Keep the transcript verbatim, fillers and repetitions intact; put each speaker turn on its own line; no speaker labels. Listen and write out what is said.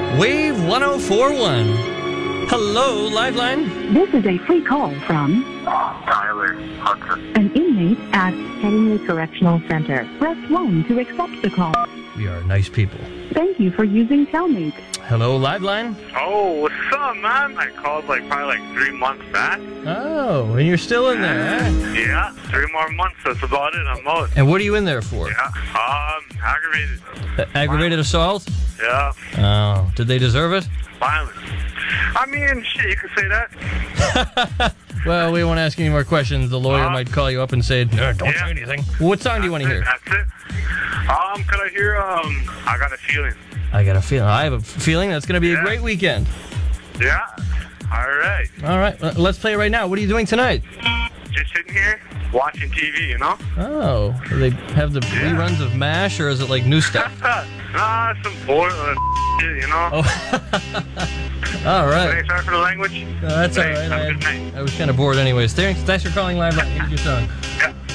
Wave one oh four point one. Hello, Liveline.
This is a free call from
Tyler Hudson.
an inmate at Headingley Correctional Center. Press one to accept the call.
We are nice people.
Thank you for using Cellmate.
Hello, Liveline.
Oh, what's up, man? I called like probably like three months back.
Oh, and you're still in there, eh?
Yeah, three more months. That's about it. I'm out.
And what are you in there for?
Yeah. Um, aggravated.
Uh, aggravated assault?
Yeah.
Oh, did they deserve it?
Violence. I mean, shit, you could say that.
Well, we won't ask any more questions. The lawyer
Uh,
might call you up and say, no, don't
yeah.
say anything. What song do you want to hear?
That's it. Um, could I hear, um, I Got a Feeling?
I got a feeling. I have a feeling that's going to be
Yeah.
a great weekend.
Yeah. All right.
All right, l- let's play it right now. What are you doing tonight?
Just sitting here watching T V, you know?
Oh, do they have the reruns of MASH, or is it like new stuff?
nah, some boring uh, shit, you know?
Oh. All right.
Hey, sorry for the language.
No, that's all
Hey,
right.
have a
I,
good night.
I was kind of bored anyways. Thanks, thanks for calling Live. Here's your song.
Yeah.